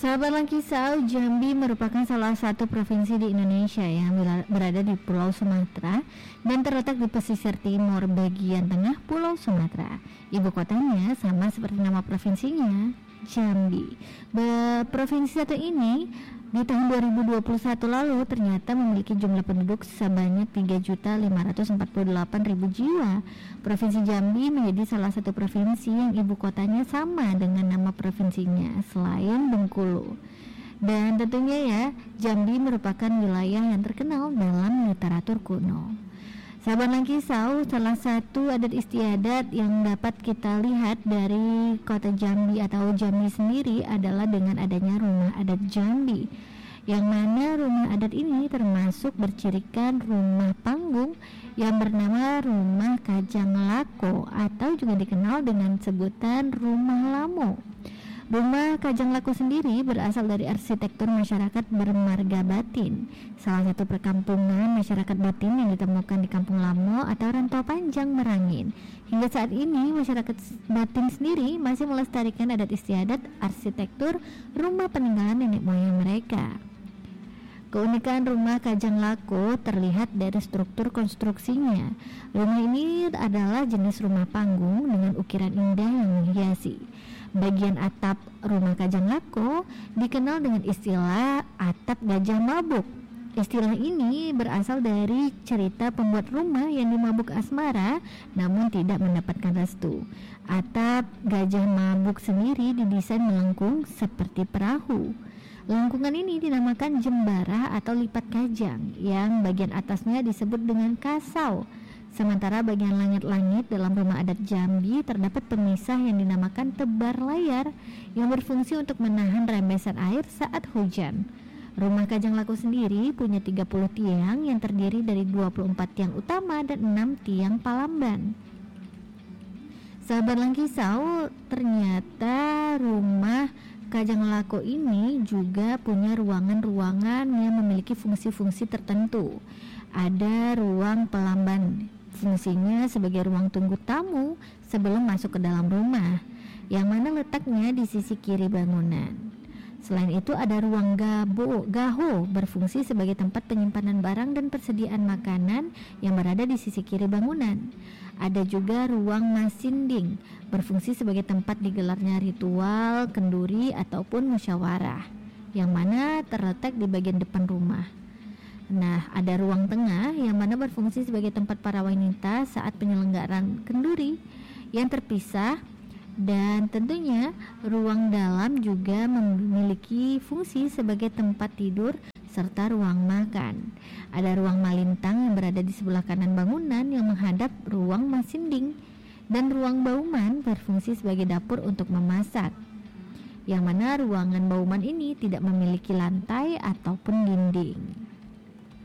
Sahabat Langkisau, Jambi merupakan salah satu provinsi di Indonesia yang berada di Pulau Sumatera dan terletak di pesisir timur bagian tengah Pulau Sumatera. Ibu kotanya sama seperti nama provinsinya, Jambi. Provinsi satu ini di tahun 2021 lalu ternyata memiliki jumlah penduduk sebanyak 3.548.000 jiwa. Provinsi Jambi menjadi salah satu provinsi yang ibu kotanya sama dengan nama provinsinya selain Bengkulu. Dan tentunya ya, Jambi merupakan wilayah yang terkenal dalam literatur kuno. Sahabat Langkisau, salah satu adat istiadat yang dapat kita lihat dari kota Jambi atau Jambi sendiri adalah dengan adanya rumah adat Jambi, yang mana rumah adat ini termasuk bercirikan rumah panggung yang bernama Rumah Kajang Lako atau juga dikenal dengan sebutan Rumah Lamo. Rumah Kajang Lako sendiri berasal dari arsitektur masyarakat bermarga batin, salah satu perkampungan masyarakat batin yang ditemukan di Kampung Lamo atau Rantau Panjang, Merangin. Hingga saat ini masyarakat batin sendiri masih melestarikan adat istiadat arsitektur rumah peninggalan nenek moyang mereka. Keunikan rumah Kajang Lako terlihat dari struktur konstruksinya. Rumah ini adalah jenis rumah panggung dengan ukiran indah yang menghiasi. Bagian atap rumah Kajang Lako dikenal dengan istilah atap gajah mabuk. Istilah ini berasal dari cerita pembuat rumah yang dimabuk asmara namun tidak mendapatkan restu. Atap gajah mabuk sendiri didesain melengkung seperti perahu. Lengkungan ini dinamakan jembara atau lipat kajang, yang bagian atasnya disebut dengan kasau. Sementara bagian langit-langit dalam rumah adat Jambi terdapat pemisah yang dinamakan tebar layar yang berfungsi untuk menahan rembesan air saat hujan. Rumah Kajang Lako sendiri punya 30 tiang yang terdiri dari 24 tiang utama dan 6 tiang palamban. Sahabat Langkisau, ternyata rumah Kajang Lako ini juga punya ruangan-ruangan yang memiliki fungsi-fungsi tertentu. Ada ruang pelamban, fungsinya sebagai ruang tunggu tamu sebelum masuk ke dalam rumah, yang mana letaknya di sisi kiri bangunan. Selain itu ada ruang gaho berfungsi sebagai tempat penyimpanan barang dan persediaan makanan yang berada di sisi kiri bangunan. Ada juga ruang masinding berfungsi sebagai tempat digelarnya ritual, kenduri ataupun musyawarah, yang mana terletak di bagian depan rumah. Nah, ada ruang tengah yang mana berfungsi sebagai tempat para wanita saat penyelenggaraan kenduri yang terpisah. Dan tentunya ruang dalam juga memiliki fungsi sebagai tempat tidur serta ruang makan. Ada ruang malintang yang berada di sebelah kanan bangunan yang menghadap ruang masinding, dan ruang bauman berfungsi sebagai dapur untuk memasak, yang mana ruangan bauman ini tidak memiliki lantai ataupun dinding.